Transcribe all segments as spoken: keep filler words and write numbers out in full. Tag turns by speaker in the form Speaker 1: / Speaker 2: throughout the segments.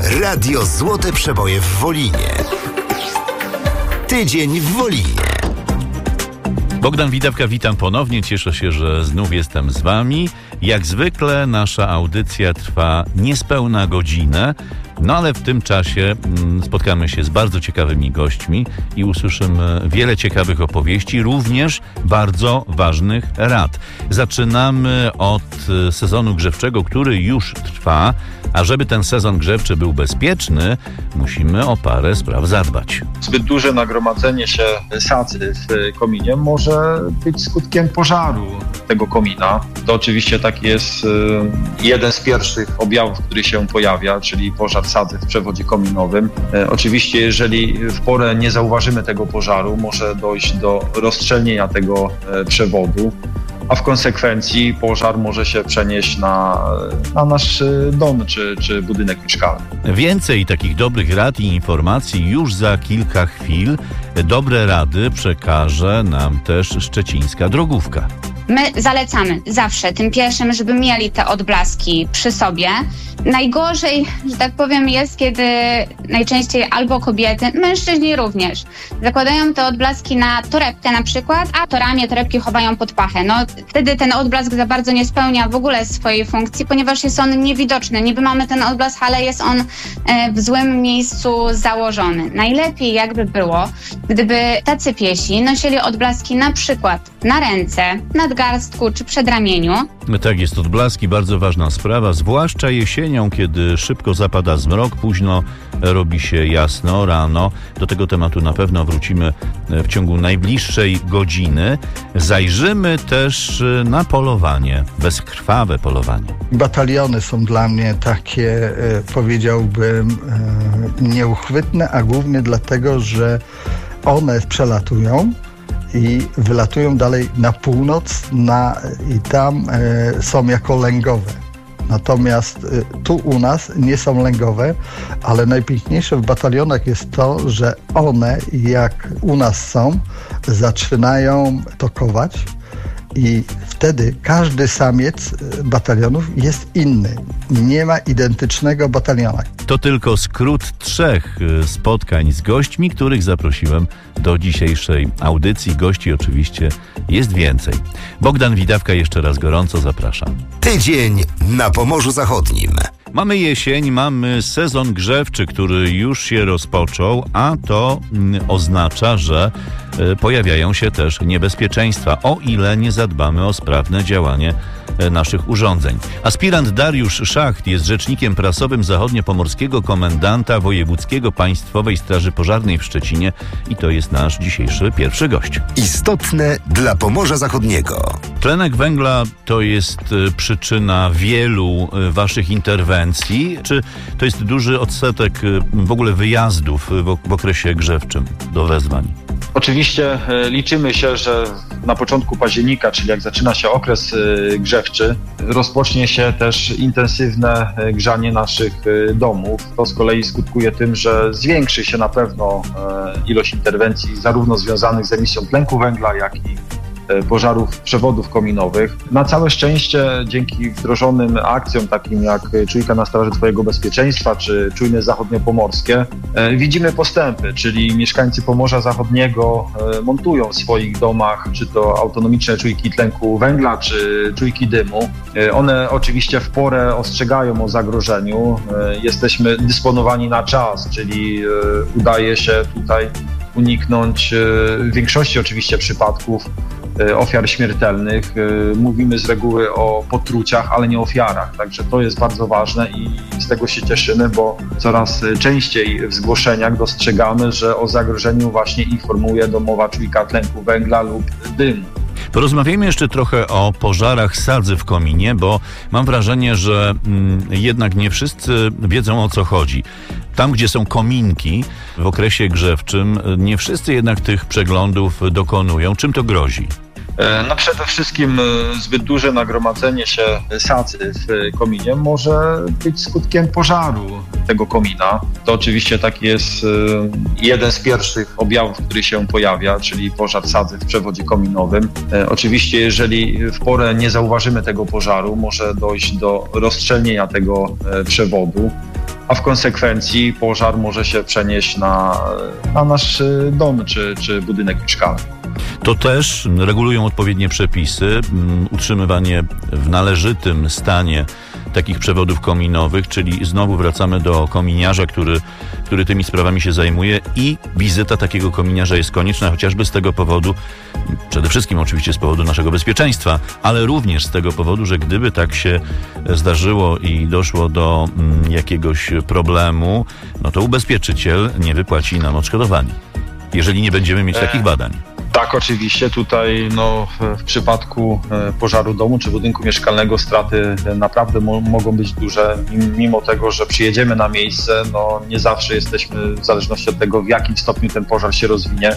Speaker 1: Radio Złote Przeboje w Wolinie. Tydzień w Wolinie.
Speaker 2: Bogdan Widawka, witam ponownie. Cieszę się, że znów jestem z wami. Jak zwykle nasza audycja trwa niespełna godzinę, no ale w tym czasie mm, spotkamy się z bardzo ciekawymi gośćmi i usłyszymy wiele ciekawych opowieści, również bardzo ważnych rad. Zaczynamy od sezonu grzewczego, który już trwa, a żeby ten sezon grzewczy był bezpieczny, musimy o parę spraw zadbać.
Speaker 3: Zbyt duże nagromadzenie się sadzy w kominie może być skutkiem pożaru tego komina. To oczywiście taki jest jeden z pierwszych objawów, który się pojawia, czyli pożar sadzy w przewodzie kominowym. Oczywiście, jeżeli w porę nie zauważymy tego pożaru, może dojść do rozstrzelnienia tego przewodu, a w konsekwencji pożar może się przenieść na, na nasz dom czy, czy budynek mieszkalny.
Speaker 2: Więcej takich dobrych rad i informacji już za kilka chwil. Dobre rady przekaże nam też szczecińska drogówka.
Speaker 4: My zalecamy zawsze tym pierwszym, żeby mieli te odblaski przy sobie. Najgorzej, że tak powiem, jest, kiedy najczęściej albo kobiety, mężczyźni również, zakładają te odblaski na torebkę na przykład, a to ramię torebki chowają pod pachę. No wtedy ten odblask za bardzo nie spełnia w ogóle swojej funkcji, ponieważ jest on niewidoczny. Niby mamy ten odblask, ale jest on w złym miejscu założony. Najlepiej jakby było, gdyby tacy piesi nosili odblaski na przykład na ręce, nadgarstku czy przedramieniu.
Speaker 2: Tak jest, odblaski, bardzo ważna sprawa, zwłaszcza jesienią, kiedy szybko zapada zmrok, późno robi się jasno rano. Do tego tematu na pewno wrócimy w ciągu najbliższej godziny. Zajrzymy też na polowanie, bezkrwawe polowanie.
Speaker 5: Bataliony są dla mnie takie, powiedziałbym, nieuchwytne, a głównie dlatego, że one przelatują i wylatują dalej na północ na, i tam e, są jako lęgowe. Natomiast e, tu u nas nie są lęgowe, ale najpiękniejsze w batalionach jest to, że one, jak u nas są, zaczynają tokować i wtedy każdy samiec batalionów jest inny. Nie ma identycznego bataliona.
Speaker 2: To tylko skrót trzech spotkań z gośćmi, których zaprosiłem do dzisiejszej audycji. Gości oczywiście jest więcej. Bogdan Widawka, jeszcze raz gorąco zapraszam.
Speaker 1: Tydzień na Pomorzu Zachodnim.
Speaker 2: Mamy jesień, mamy sezon grzewczy, który już się rozpoczął, a to mm, oznacza, że y, pojawiają się też niebezpieczeństwa, o ile nie zadbamy o sprawne działanie y, naszych urządzeń. Aspirant Dariusz Szacht jest rzecznikiem prasowym zachodniopomorskiego komendanta wojewódzkiego Państwowej Straży Pożarnej w Szczecinie i to jest nasz dzisiejszy pierwszy gość.
Speaker 1: Istotne dla Pomorza Zachodniego.
Speaker 2: Tlenek węgla to jest y, przyczyna wielu y, waszych interwencji. Czy to jest duży odsetek w ogóle wyjazdów w, w okresie grzewczym do wezwań?
Speaker 3: Oczywiście liczymy się, że na początku października, czyli jak zaczyna się okres grzewczy, rozpocznie się też intensywne grzanie naszych domów. To z kolei skutkuje tym, że zwiększy się na pewno ilość interwencji zarówno związanych z emisją tlenku węgla, jak i pożarów przewodów kominowych. Na całe szczęście dzięki wdrożonym akcjom takim jak Czujka na straży Twojego bezpieczeństwa czy Czujne Zachodniopomorskie widzimy postępy, czyli mieszkańcy Pomorza Zachodniego montują w swoich domach czy to autonomiczne czujki tlenku węgla czy czujki dymu. One oczywiście w porę ostrzegają o zagrożeniu. Jesteśmy dysponowani na czas, czyli udaje się tutaj uniknąć w większości oczywiście przypadków ofiar śmiertelnych. Mówimy z reguły o potruciach, ale nie ofiarach. Także to jest bardzo ważne i z tego się cieszymy, bo coraz częściej w zgłoszeniach dostrzegamy, że o zagrożeniu właśnie informuje domowa czujka tlenku węgla lub dymu.
Speaker 2: Porozmawiajmy jeszcze trochę o pożarach sadzy w kominie, bo mam wrażenie, że mm, jednak nie wszyscy wiedzą, o co chodzi. Tam, gdzie są kominki w okresie grzewczym, nie wszyscy jednak tych przeglądów dokonują. Czym to grozi?
Speaker 3: No przede wszystkim zbyt duże nagromadzenie się sadzy w kominie może być skutkiem pożaru tego komina. To oczywiście taki jest jeden z pierwszych objawów, który się pojawia, czyli pożar sadzy w przewodzie kominowym. Oczywiście jeżeli w porę nie zauważymy tego pożaru, może dojść do rozstrzelnienia tego przewodu, a w konsekwencji pożar może się przenieść na, na nasz dom czy, czy budynek mieszkalny.
Speaker 2: To też regulują odpowiednie przepisy, utrzymywanie w należytym stanie takich przewodów kominowych, czyli znowu wracamy do kominiarza, który, który tymi sprawami się zajmuje i wizyta takiego kominiarza jest konieczna chociażby z tego powodu, przede wszystkim oczywiście z powodu naszego bezpieczeństwa, ale również z tego powodu, że gdyby tak się zdarzyło i doszło do mm, jakiegoś problemu, no to ubezpieczyciel nie wypłaci nam odszkodowania, jeżeli nie będziemy mieć takich badań.
Speaker 3: Tak, oczywiście tutaj no, w przypadku pożaru domu czy budynku mieszkalnego straty naprawdę mo- mogą być duże. Mimo tego, że przyjedziemy na miejsce, no nie zawsze jesteśmy, w zależności od tego, w jakim stopniu ten pożar się rozwinie,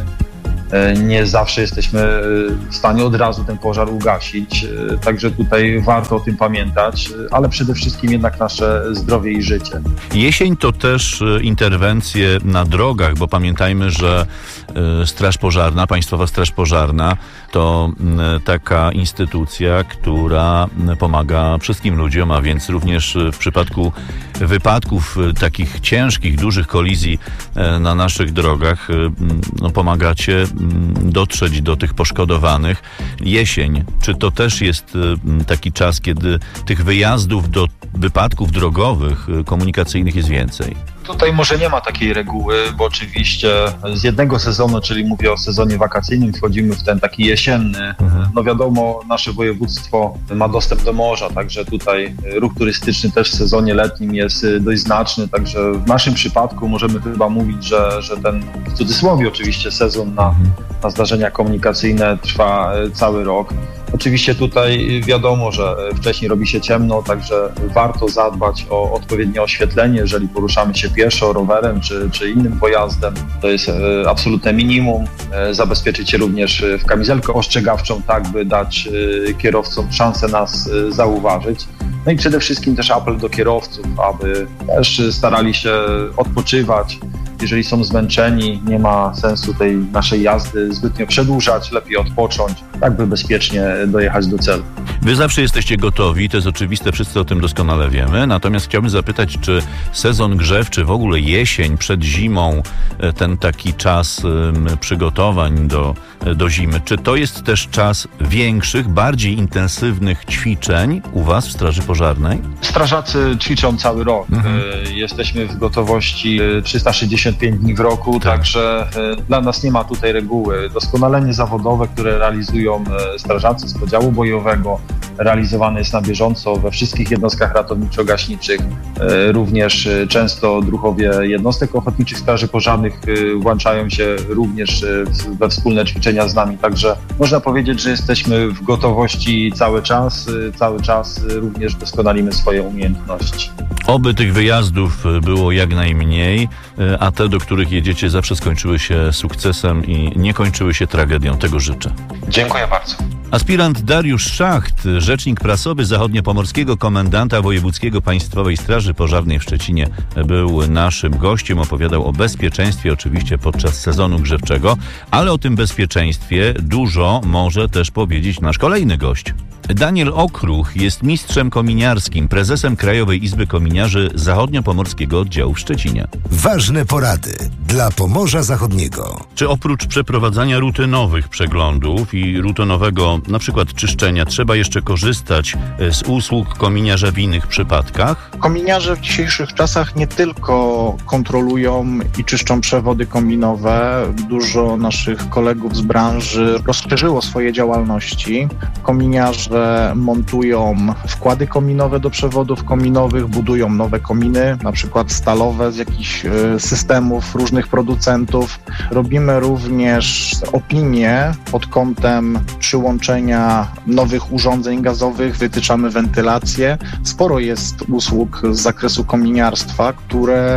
Speaker 3: nie zawsze jesteśmy w stanie od razu ten pożar ugasić. Także tutaj warto o tym pamiętać, ale przede wszystkim jednak nasze zdrowie i życie.
Speaker 2: Jesień to też interwencje na drogach, bo pamiętajmy, że Straż Pożarna, Państwowa Straż Pożarna to taka instytucja, która pomaga wszystkim ludziom, a więc również w przypadku wypadków takich ciężkich, dużych kolizji na naszych drogach no, pomagacie dotrzeć do tych poszkodowanych. Jesień, czy to też jest taki czas, kiedy tych wyjazdów do wypadków drogowych, komunikacyjnych jest więcej?
Speaker 3: Tutaj może nie ma takiej reguły, bo oczywiście z jednego sezonu, czyli mówię o sezonie wakacyjnym, wchodzimy w ten taki jesienny. No wiadomo, nasze województwo ma dostęp do morza, także tutaj ruch turystyczny też w sezonie letnim jest dość znaczny, także w naszym przypadku możemy chyba mówić, że, że ten, w cudzysłowie oczywiście, sezon na, na zdarzenia komunikacyjne trwa cały rok. Oczywiście tutaj wiadomo, że wcześniej robi się ciemno, także warto zadbać o odpowiednie oświetlenie, jeżeli poruszamy się pieszo, rowerem czy, czy innym pojazdem. To jest absolutne minimum. Zabezpieczyć się również w kamizelkę ostrzegawczą, tak by dać kierowcom szansę nas zauważyć. No i przede wszystkim też apel do kierowców, aby też starali się odpoczywać. Jeżeli są zmęczeni, nie ma sensu tej naszej jazdy zbytnio przedłużać, lepiej odpocząć, tak by bezpiecznie dojechać do celu.
Speaker 2: Wy zawsze jesteście gotowi, to jest oczywiste, wszyscy o tym doskonale wiemy, natomiast chciałbym zapytać, czy sezon grzewczy, w ogóle jesień, przed zimą, ten taki czas przygotowań do, do zimy, czy to jest też czas większych, bardziej intensywnych ćwiczeń u was w Straży Pożarnej?
Speaker 3: Strażacy ćwiczą cały rok. Mhm. Jesteśmy w gotowości trzysta sześćdziesiąt pięć dni w roku, tak. Także dla nas nie ma tutaj reguły. Doskonalenie zawodowe, które realizują strażacy z podziału bojowego, realizowane jest na bieżąco we wszystkich jednostkach ratowniczo-gaśniczych. Również często druhowie jednostek ochotniczych straży pożarnych włączają się również we wspólne ćwiczenia z nami. Także można powiedzieć, że jesteśmy w gotowości cały czas. Cały czas również doskonalimy swoje umiejętności.
Speaker 2: Oby tych wyjazdów było jak najmniej, a te, do których jedziecie, zawsze skończyły się sukcesem i nie kończyły się tragedią. Tego życzę.
Speaker 3: Dziękuję bardzo.
Speaker 2: Aspirant Dariusz Szacht, rzecznik prasowy zachodniopomorskiego komendanta wojewódzkiego Państwowej Straży Pożarnej w Szczecinie, był naszym gościem, opowiadał o bezpieczeństwie oczywiście podczas sezonu grzewczego, ale o tym bezpieczeństwie dużo może też powiedzieć nasz kolejny gość. Daniel Okruch jest mistrzem kominiarskim, prezesem Krajowej Izby Kominiarzy Zachodniopomorskiego Oddziału w Szczecinie.
Speaker 1: Ważne porady dla Pomorza Zachodniego.
Speaker 2: Czy oprócz przeprowadzania rutynowych przeglądów i rutynowego na przykład czyszczenia trzeba jeszcze korzystać z usług kominiarza w innych przypadkach?
Speaker 6: Kominiarze w dzisiejszych czasach nie tylko kontrolują i czyszczą przewody kominowe. Dużo naszych kolegów z branży rozszerzyło swoje działalności. Kominiarze montują wkłady kominowe do przewodów kominowych, budują nowe kominy, na przykład stalowe z jakichś systemów różnych producentów. Robimy również opinie pod kątem przyłączenia nowych urządzeń gazowych, wytyczamy wentylację. Sporo jest usług z zakresu kominiarstwa, które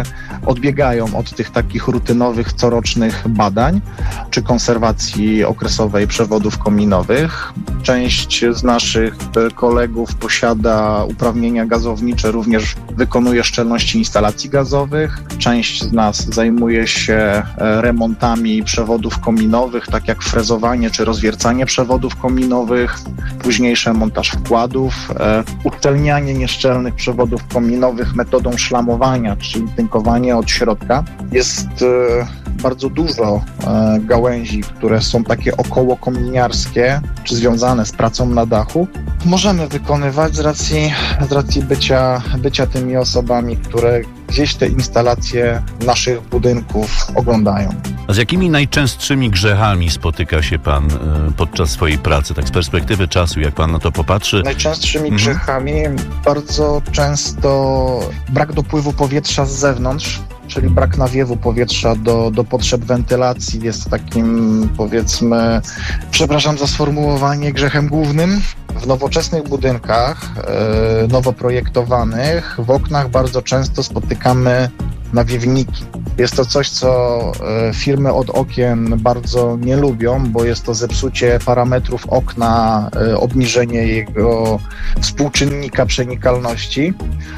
Speaker 6: odbiegają od tych takich rutynowych, corocznych badań czy konserwacji okresowej przewodów kominowych. Część z naszych kolegów posiada uprawnienia gazownicze, również wykonuje szczelności instalacji gazowych. Część z nas zajmuje się remontami przewodów kominowych, tak jak frezowanie czy rozwiercanie przewodów kominowych, późniejszy montaż wkładów, uszczelnianie nieszczelnych przewodów kominowych metodą szlamowania, czyli tynkowanie od środka. Jest bardzo dużo gałęzi, które są takie okołokominiarskie, czy związane z pracą na dachu. Możemy wykonywać z racji, z racji bycia, bycia tymi osobami, które gdzieś te instalacje naszych budynków oglądają.
Speaker 2: A z jakimi najczęstszymi grzechami spotyka się pan y, podczas swojej pracy, tak z perspektywy czasu, jak pan na to popatrzy?
Speaker 6: Najczęstszymi
Speaker 2: mhm.
Speaker 6: grzechami bardzo często brak dopływu powietrza z zewnątrz, czyli brak nawiewu powietrza do, do potrzeb wentylacji jest takim, powiedzmy, przepraszam za sformułowanie, grzechem głównym. W nowoczesnych budynkach, e, nowo projektowanych, w oknach bardzo często spotykamy nawiewniki. Jest to coś, co e, firmy od okien bardzo nie lubią, bo jest to zepsucie parametrów okna, e, obniżenie jego współczynnika przenikalności,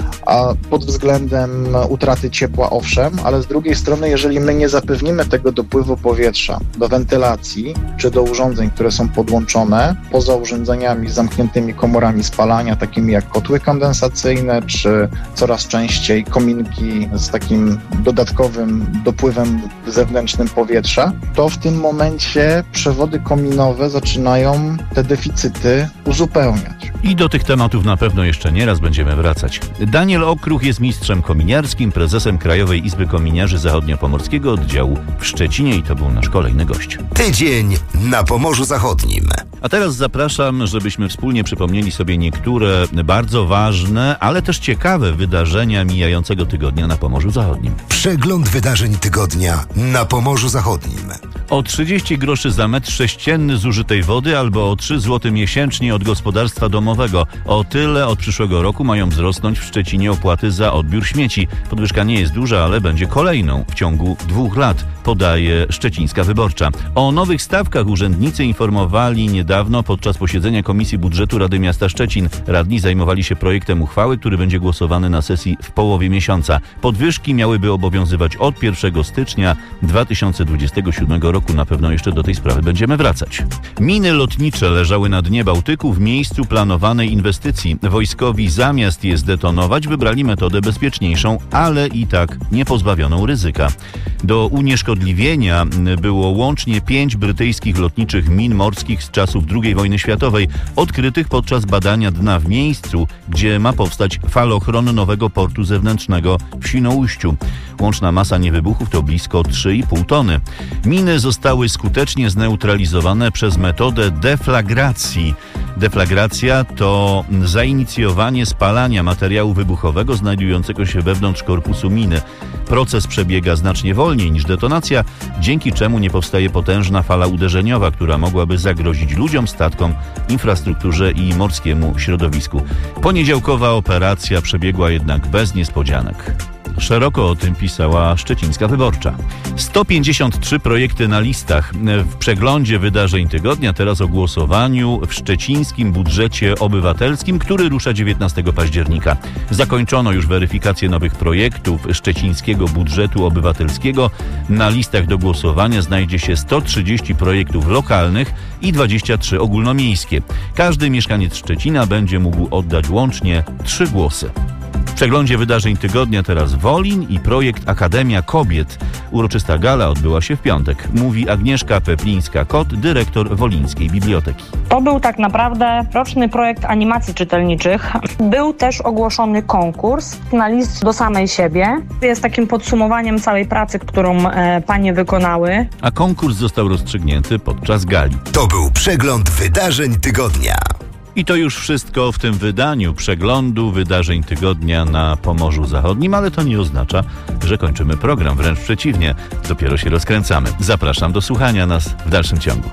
Speaker 6: a pod względem utraty ciepła owszem, ale z drugiej strony, jeżeli my nie zapewnimy tego dopływu powietrza do wentylacji czy do urządzeń, które są podłączone, poza urządzeniami z zamkniętymi komorami spalania, takimi jak kotły kondensacyjne, czy coraz częściej kominki z takim dodatkowym dopływem zewnętrznym powietrza, to w tym momencie przewody kominowe zaczynają te deficyty uzupełniać.
Speaker 2: I do tych tematów na pewno jeszcze nieraz będziemy wracać. Daniel Okruch jest mistrzem kominiarskim, prezesem Krajowej Izby Kominiarzy Zachodniopomorskiego oddziału w Szczecinie i to był nasz kolejny gość.
Speaker 1: Tydzień na Pomorzu Zachodnim.
Speaker 2: A teraz zapraszam, żebyśmy wspólnie przypomnieli sobie niektóre bardzo ważne, ale też ciekawe wydarzenia mijającego tygodnia na Pomorzu Zachodnim.
Speaker 1: Przegląd wydarzeń tygodnia na Pomorzu Zachodnim.
Speaker 2: O trzydzieści groszy za metr sześcienny zużytej wody albo o trzy złote miesięcznie od gospodarstwa domowego. O tyle od przyszłego roku mają wzrosnąć w Szczecinie opłaty za odbiór śmieci. Podwyżka nie jest duża, ale będzie kolejną w ciągu dwóch lat, podaje Szczecińska Wyborcza. O nowych stawkach urzędnicy informowali niedawno podczas posiedzenia Komisji Budżetu Rady Miasta Szczecin. Radni zajmowali się projektem uchwały, który będzie głosowany na sesji w połowie miesiąca. Podwyżki miałyby obowiązywać od pierwszego stycznia dwa tysiące dwudziestego siódmego roku. Na pewno jeszcze do tej sprawy będziemy wracać. Miny lotnicze leżały na dnie Bałtyku w miejscu planowanej inwestycji. Wojskowi zamiast je zdetonować wybrali metodę bezpieczniejszą, ale i tak nie pozbawioną ryzyka. Do unieszkodliwienia było łącznie pięć brytyjskich lotniczych min morskich z czasów drugiej wojny światowej, odkrytych podczas badania dna w miejscu, gdzie ma powstać falochron nowego portu zewnętrznego w Świnoujściu. Łączna masa niewybuchów to blisko trzy i pół tony. Miny zostały skutecznie zneutralizowane przez metodę deflagracji. Deflagracja to zainicjowanie spalania materiału wybuchowego znajdującego się wewnątrz korpusu miny. Proces przebiega znacznie wolniej niż detonacja, dzięki czemu nie powstaje potężna fala uderzeniowa, która mogłaby zagrozić ludziom, statkom, infrastrukturze i morskiemu środowisku. Poniedziałkowa operacja przebiegła jednak bez niespodzianek. Szeroko o tym pisała Szczecińska Wyborcza. sto pięćdziesiąt trzy projekty na listach. W przeglądzie wydarzeń tygodnia, teraz o głosowaniu w szczecińskim budżecie obywatelskim, który rusza dziewiętnastego października. Zakończono już weryfikację nowych projektów szczecińskiego budżetu obywatelskiego. Na listach do głosowania znajdzie się sto trzydzieści projektów lokalnych i dwadzieścia trzy ogólnomiejskie. Każdy mieszkaniec Szczecina będzie mógł oddać łącznie trzy głosy. W przeglądzie wydarzeń tygodnia teraz Wolin i projekt Akademia Kobiet. Uroczysta gala odbyła się w piątek, mówi Agnieszka Peplińska-Kot, dyrektor Wolińskiej Biblioteki.
Speaker 7: To był tak naprawdę roczny projekt animacji czytelniczych. Był też ogłoszony konkurs na list do samej siebie. Jest takim podsumowaniem całej pracy, którą e, panie wykonały.
Speaker 2: A konkurs został rozstrzygnięty podczas gali.
Speaker 1: To był przegląd wydarzeń tygodnia.
Speaker 2: I to już wszystko w tym wydaniu przeglądu wydarzeń tygodnia na Pomorzu Zachodnim, ale to nie oznacza, że kończymy program, wręcz przeciwnie, dopiero się rozkręcamy. Zapraszam do słuchania nas w dalszym ciągu.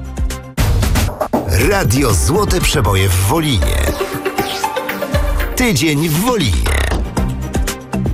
Speaker 1: Radio Złote Przeboje w Wolinie. Tydzień w Wolinie.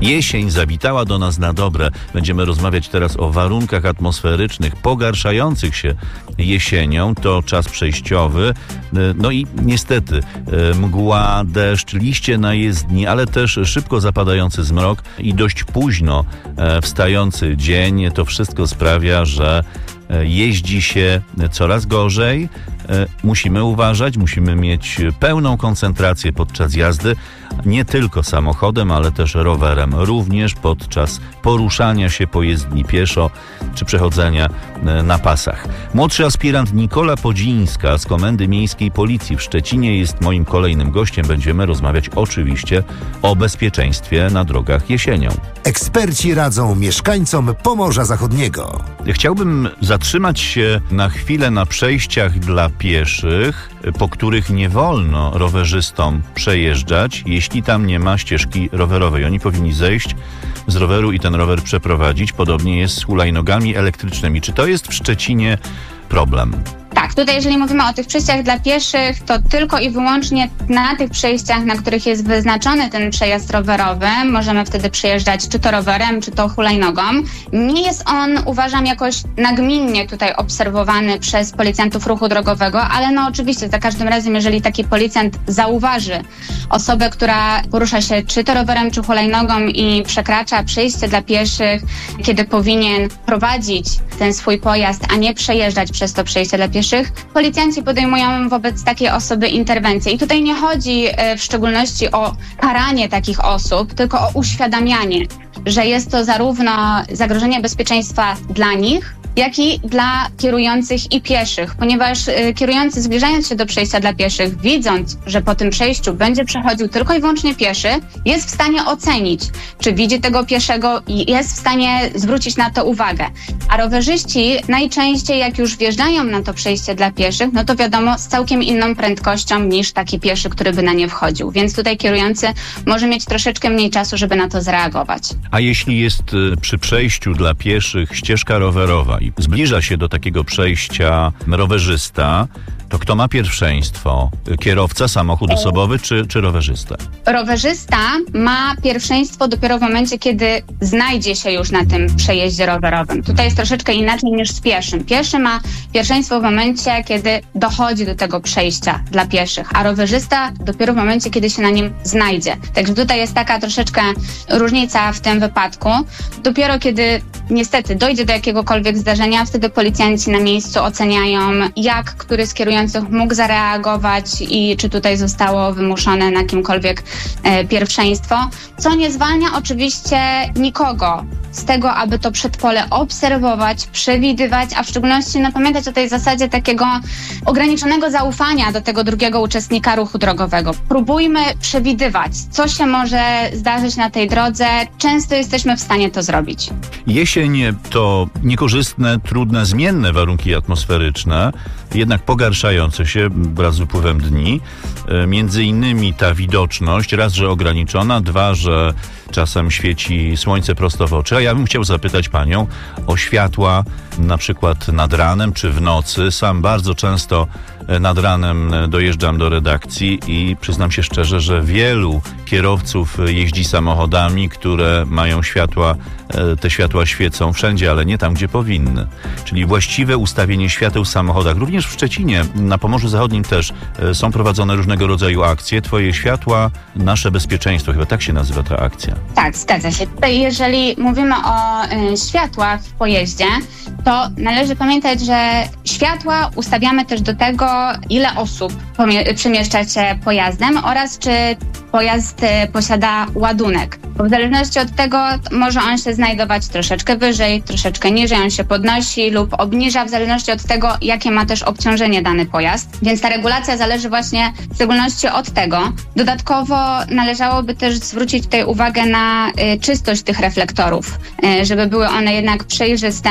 Speaker 2: Jesień zawitała do nas na dobre. Będziemy rozmawiać teraz o warunkach atmosferycznych pogarszających się jesienią. To czas przejściowy. No i niestety mgła, deszcz, liście na jezdni, ale też szybko zapadający zmrok i dość późno wstający dzień. To wszystko sprawia, że jeździ się coraz gorzej. Musimy uważać, musimy mieć pełną koncentrację podczas jazdy, nie tylko samochodem, ale też rowerem, również podczas poruszania się po jezdni pieszo czy przechodzenia na pasach. Młodszy aspirant Nikola Podzińska z Komendy Miejskiej Policji w Szczecinie jest moim kolejnym gościem. Będziemy rozmawiać oczywiście o bezpieczeństwie na drogach jesienią.
Speaker 1: Eksperci radzą mieszkańcom Pomorza Zachodniego.
Speaker 2: Chciałbym zatrzymać się na chwilę na przejściach dla pieszych, po których nie wolno rowerzystom przejeżdżać, jeśli tam nie ma ścieżki rowerowej. Oni powinni zejść z roweru i ten rower przeprowadzić. Podobnie jest z hulajnogami elektrycznymi. Czy to jest w Szczecinie problem?
Speaker 4: Tak, tutaj jeżeli mówimy o tych przejściach dla pieszych, to tylko i wyłącznie na tych przejściach, na których jest wyznaczony ten przejazd rowerowy, możemy wtedy przejeżdżać czy to rowerem, czy to hulajnogą. Nie jest on, uważam, jakoś nagminnie tutaj obserwowany przez policjantów ruchu drogowego, ale no oczywiście za każdym razem, jeżeli taki policjant zauważy osobę, która porusza się czy to rowerem, czy hulajnogą i przekracza przejście dla pieszych, kiedy powinien prowadzić ten swój pojazd, a nie przejeżdżać przez to przejście dla pieszych, policjanci podejmują wobec takiej osoby interwencję. I tutaj nie chodzi w szczególności o karanie takich osób, tylko o uświadamianie, że jest to zarówno zagrożenie bezpieczeństwa dla nich, jak i dla kierujących i pieszych, ponieważ y, kierujący, zbliżając się do przejścia dla pieszych, widząc, że po tym przejściu będzie przechodził tylko i wyłącznie pieszy, jest w stanie ocenić, czy widzi tego pieszego i jest w stanie zwrócić na to uwagę. A rowerzyści najczęściej, jak już wjeżdżają na to przejście dla pieszych, no to wiadomo, z całkiem inną prędkością niż taki pieszy, który by na nie wchodził. Więc tutaj kierujący może mieć troszeczkę mniej czasu, żeby na to zareagować.
Speaker 2: A jeśli jest y, przy przejściu dla pieszych ścieżka rowerowa i zbliża się do takiego przejścia rowerzysta, to kto ma pierwszeństwo? Kierowca, samochód osobowy czy, czy rowerzysta?
Speaker 4: Rowerzysta ma pierwszeństwo dopiero w momencie, kiedy znajdzie się już na tym przejeździe rowerowym. Tutaj jest troszeczkę inaczej niż z pieszym. Pieszy ma pierwszeństwo w momencie, kiedy dochodzi do tego przejścia dla pieszych, a rowerzysta dopiero w momencie, kiedy się na nim znajdzie. Także tutaj jest taka troszeczkę różnica w tym wypadku. Dopiero kiedy niestety dojdzie do jakiegokolwiek zdarzenia, wtedy policjanci na miejscu oceniają, jak który z kierujących mógł zareagować i czy tutaj zostało wymuszone na kimkolwiek e, pierwszeństwo, co nie zwalnia oczywiście nikogo z tego, aby to przedpole obserwować, przewidywać, a w szczególności no, pamiętać o tej zasadzie takiego ograniczonego zaufania do tego drugiego uczestnika ruchu drogowego. Próbujmy przewidywać, co się może zdarzyć na tej drodze. Często jesteśmy w stanie to zrobić.
Speaker 2: Jesień to niekorzystne, trudne, zmienne warunki atmosferyczne, jednak pogarszające się wraz z upływem dni. Między innymi ta widoczność, raz, że ograniczona, dwa, że czasem świeci słońce prosto w oczy. A ja bym chciał zapytać panią o światła, na przykład nad ranem czy w nocy. Sam bardzo często nad ranem dojeżdżam do redakcji i przyznam się szczerze, że wielu kierowców jeździ samochodami, które mają światła, te światła świecą wszędzie, ale nie tam, gdzie powinny. Czyli właściwe ustawienie świateł w samochodach. Również w Szczecinie, na Pomorzu Zachodnim też są prowadzone różnego rodzaju akcje. Twoje światła, nasze bezpieczeństwo. Chyba tak się nazywa ta akcja.
Speaker 4: Tak, zgadza się. Tutaj jeżeli mówimy o y, światłach w pojeździe, to należy pamiętać, że światła ustawiamy też do tego, ile osób pomie- przemieszcza się pojazdem oraz czy pojazd y, posiada ładunek. Bo w zależności od tego może on się znajdować troszeczkę wyżej, troszeczkę niżej, on się podnosi lub obniża w zależności od tego, jakie ma też obciążenie dany pojazd. Więc ta regulacja zależy właśnie w szczególności od tego. Dodatkowo należałoby też zwrócić tutaj uwagę na y, czystość tych reflektorów, y, żeby były one jednak przejrzyste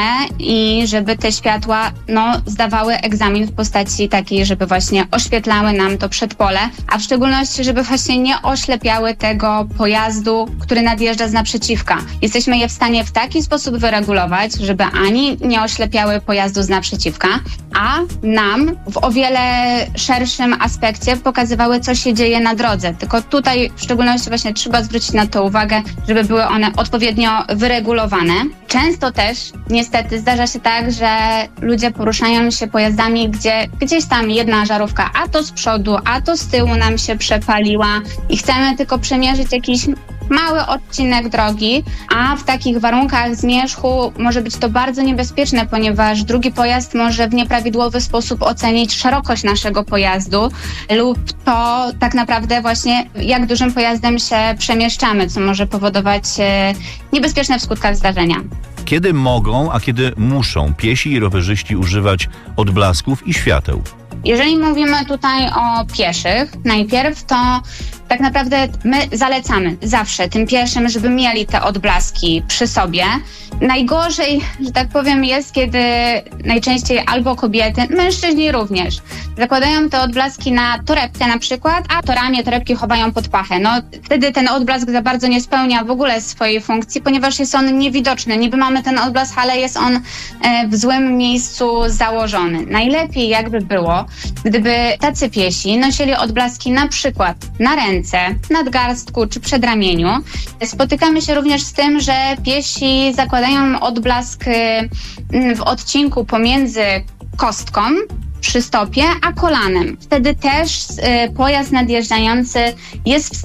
Speaker 4: i żeby te światła no, zdawały egzamin w postaci takiej, żeby właśnie oświetlały nam to przedpole, a w szczególności, żeby właśnie nie oślepiały tego pojazdu, który który nadjeżdża z naprzeciwka. Jesteśmy je w stanie w taki sposób wyregulować, żeby ani nie oślepiały pojazdu z naprzeciwka, a nam w o wiele szerszym aspekcie pokazywały, co się dzieje na drodze. Tylko tutaj w szczególności właśnie trzeba zwrócić na to uwagę, żeby były one odpowiednio wyregulowane. Często też niestety zdarza się tak, że ludzie poruszają się pojazdami, gdzie gdzieś tam jedna żarówka, a to z przodu, a to z tyłu nam się przepaliła i chcemy tylko przemierzyć jakiś mały odcinek drogi, a w takich warunkach zmierzchu może być to bardzo niebezpieczne, ponieważ drugi pojazd może w nieprawidłowy sposób ocenić szerokość naszego pojazdu lub to tak naprawdę właśnie jak dużym pojazdem się przemieszczamy, co może powodować niebezpieczne w skutkach zdarzenia.
Speaker 2: Kiedy mogą, a kiedy muszą piesi i rowerzyści używać odblasków i świateł?
Speaker 4: Jeżeli mówimy tutaj o pieszych najpierw, to tak naprawdę my zalecamy zawsze tym pieszym, żeby mieli te odblaski przy sobie. Najgorzej, że tak powiem, jest, kiedy najczęściej albo kobiety, mężczyźni również, zakładają te odblaski na torebkę na przykład, a to ramię torebki chowają pod pachę. No wtedy ten odblask za bardzo nie spełnia w ogóle swojej funkcji, ponieważ jest on niewidoczny. Niby mamy ten odblask, ale jest on w złym miejscu założony. Najlepiej jakby było, gdyby tacy piesi nosili odblaski na przykład na ręce, nadgarstku czy przedramieniu. Spotykamy się również z tym, że piesi zakładają odblask w odcinku pomiędzy kostką przy stopie, a kolanem. Wtedy też pojazd nadjeżdżający jest w